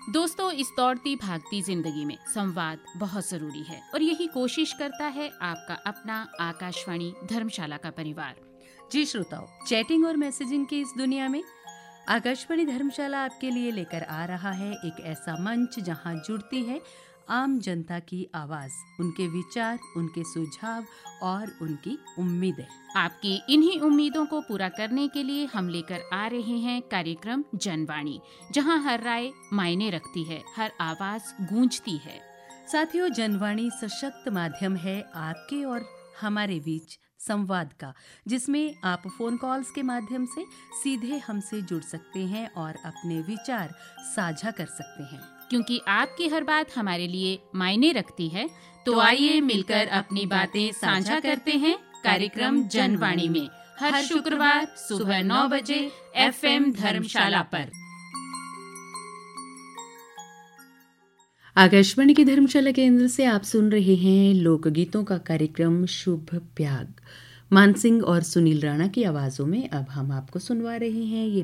दोस्तों, इस दौड़ती भागती जिंदगी में संवाद बहुत जरूरी है और यही कोशिश करता है आपका अपना आकाशवाणी धर्मशाला का परिवार। जी श्रोताओं, चैटिंग और मैसेजिंग की इस दुनिया में आकाशवाणी धर्मशाला आपके लिए लेकर आ रहा है एक ऐसा मंच जहां जुड़ती है आम जनता की आवाज, उनके विचार, उनके सुझाव और उनकी उम्मीदें। आपकी इन्हीं उम्मीदों को पूरा करने के लिए हम लेकर आ रहे हैं कार्यक्रम जनवाणी, जहां हर राय मायने रखती है, हर आवाज गूंजती है। साथियों, जनवाणी सशक्त माध्यम है आपके और हमारे बीच संवाद का, जिसमें आप फोन कॉल्स के माध्यम से सीधे हमसे जुड़ सकते हैं और अपने विचार साझा कर सकते हैं। क्योंकि आपकी हर बात हमारे लिए मायने रखती है, तो आइए मिलकर अपनी बातें साझा करते हैं कार्यक्रम जनवाणी में, हर शुक्रवार सुबह 9 बजे FM धर्मशाला पर। आकाशवाणी की धर्मशाला केंद्र से आप सुन रहे हैं लोकगीतों का कार्यक्रम शुभ प्याग। मानसिंह और सुनील राणा की आवाजों में अब हम आपको सुनवा रहे हैं ये